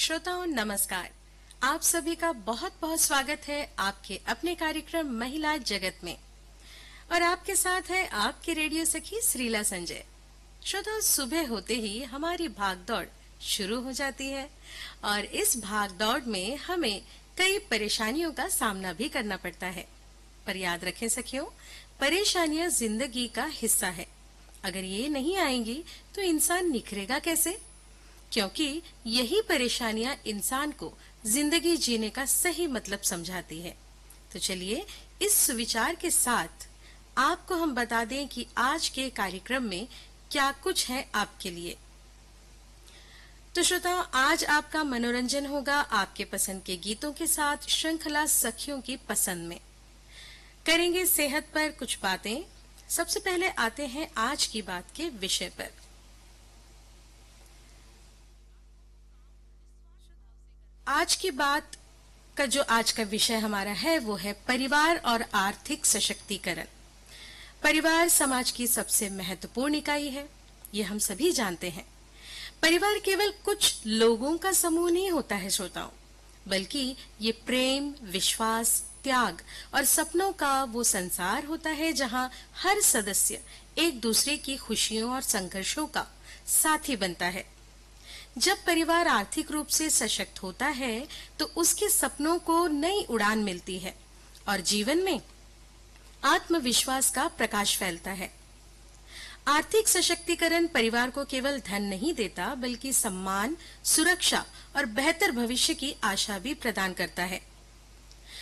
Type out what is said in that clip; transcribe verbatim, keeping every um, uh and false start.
श्रोताओं नमस्कार। आप सभी का बहुत बहुत स्वागत है आपके अपने कार्यक्रम महिला जगत में और आपके साथ है आपके रेडियो सखी श्रीला संजय। श्रोताओं, सुबह होते ही हमारी भागदौड़ शुरू हो जाती है और इस भागदौड़ में हमें कई परेशानियों का सामना भी करना पड़ता है। पर याद रखें सखियों, परेशानियां जिंदगी का हिस्सा है। अगर ये नहीं आएंगी तो इंसान निखरेगा कैसे? क्योंकि यही परेशानियां इंसान को जिंदगी जीने का सही मतलब समझाती है। तो चलिए इस सुविचार के साथ आपको हम बता दें कि आज के कार्यक्रम में क्या कुछ है आपके लिए। तो श्रोताओं, आज आपका मनोरंजन होगा आपके पसंद के गीतों के साथ श्रृंखला सखियों की पसंद में। करेंगे सेहत पर कुछ बातें। सबसे पहले आते हैं आज की बात के विषय पर। आज की बात का जो आज का विषय हमारा है वो है परिवार और आर्थिक सशक्तिकरण। परिवार समाज की सबसे महत्वपूर्ण इकाई है, ये हम सभी जानते हैं। परिवार केवल कुछ लोगों का समूह नहीं होता है श्रोताओं, बल्कि ये प्रेम, विश्वास, त्याग और सपनों का वो संसार होता है जहां हर सदस्य एक दूसरे की खुशियों और संघर्षों का साथी बनता है। जब परिवार आर्थिक रूप से सशक्त होता है तो उसके सपनों को नई उड़ान मिलती है और जीवन में आत्मविश्वास का प्रकाश फैलता है। आर्थिक सशक्तिकरण परिवार को केवल धन नहीं देता, बल्कि सम्मान, सुरक्षा और बेहतर भविष्य की आशा भी प्रदान करता है।